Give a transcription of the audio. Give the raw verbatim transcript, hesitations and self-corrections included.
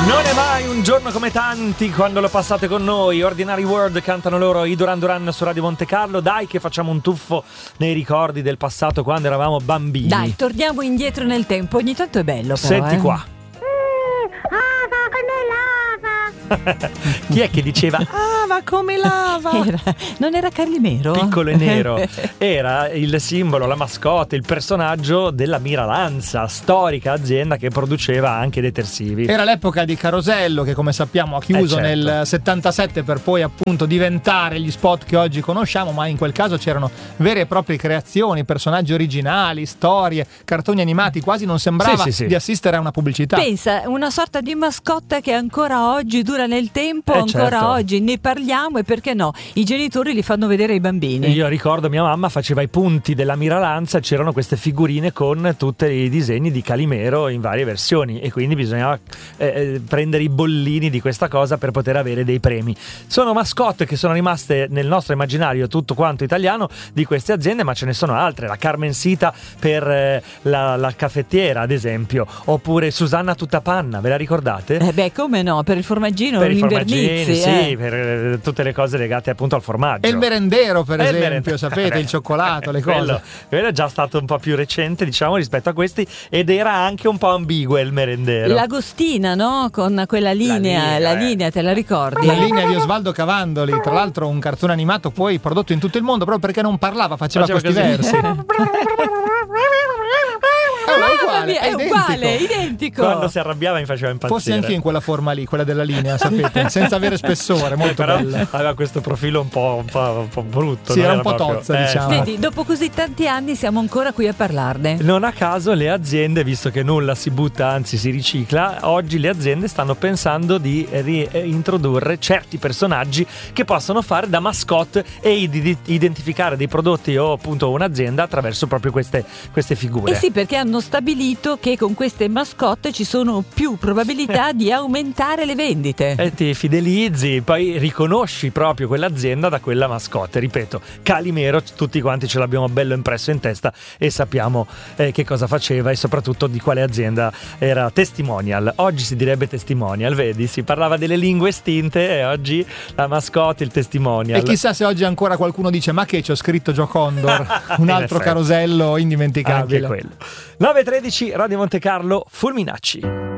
Non è mai un giorno come tanti quando lo passate con noi. Ordinary World cantano loro, i Duran Duran su Radio Monte Carlo. Dai che facciamo un tuffo nei ricordi del passato quando eravamo bambini. Dai, torniamo indietro nel tempo. Ogni tanto è bello però, Senti eh. qua. Chi è che diceva Ava come lava? Era, non era Calimero? Piccolo e nero. Era il simbolo, la mascotte, il personaggio della Miralanza, storica azienda che produceva anche detersivi. Era l'epoca di Carosello, che come sappiamo ha chiuso Eh, certo. nel settantasette per poi appunto diventare gli spot che oggi conosciamo, ma in quel caso c'erano vere e proprie creazioni, personaggi originali, storie, cartoni animati, quasi non sembrava Sì, sì, sì. di assistere a una pubblicità. Pensa, una sorta di mascotta che ancora oggi dura nel tempo, Eh, ancora certo. oggi ne parliamo, e perché no? I genitori li fanno vedere ai bambini. Io ricordo mia mamma faceva i punti della Miralanza, c'erano queste figurine con tutti i disegni di Calimero in varie versioni e quindi bisognava eh, prendere i bollini di questa cosa per poter avere dei premi. Sono mascotte che sono rimaste nel nostro immaginario tutto quanto italiano di queste aziende, ma ce ne sono altre. La Carmensita per eh, la, la caffettiera, ad esempio, oppure Susanna Tuttapanna, ve la ricordate? Eh beh, come no? Per il formaggino, Per i l'invernizi, formaggini, eh. sì, per eh, tutte le cose legate appunto al formaggio. E il merendero, per E il esempio, merendero. sapete, il cioccolato, le cose. Quello, quello è già stato un po' più recente, diciamo, rispetto a questi, ed era anche un po' ambiguo il merendero. L'Agostina, no? Con quella linea, la linea, linea, eh. te la ricordi? La linea di Osvaldo Cavandoli, tra l'altro un cartone animato poi prodotto in tutto il mondo proprio perché non parlava, faceva, Faceva questi così. versi. Mamma è uguale, mia, è è uguale, identico. identico. Quando si arrabbiava mi faceva impazzire. Fossi anche in quella forma lì, quella della linea, sapete, senza avere spessore, Eh, molto però bella. aveva questo profilo un po', un po', un po' brutto. Sì, non era un po' proprio- tozza, eh, diciamo. Vedi, dopo così tanti anni siamo ancora qui a parlarne. Non a caso le aziende, visto che nulla si butta, anzi si ricicla, oggi le aziende stanno pensando di reintrodurre certi personaggi che possono fare da mascotte e di identificare dei prodotti o appunto un'azienda attraverso proprio queste, queste figure. Eh sì, perché hanno stabilito che con queste mascotte ci sono più probabilità di aumentare le vendite. E ti fidelizzi, poi riconosci proprio quell'azienda da quella mascotte. Ripeto, Calimero, tutti quanti ce l'abbiamo bello impresso in testa e sappiamo eh, che cosa faceva e soprattutto di quale azienda era testimonial. Oggi si direbbe testimonial, vedi? Si parlava delle lingue estinte e oggi la mascotte, il testimonial. E chissà se oggi ancora qualcuno dice: ma che c'ho scritto Gio Condor, un In altro effetti. carosello Anche indimenticabile. quello. nove e tredici Radio Monte Carlo, Fulminacci.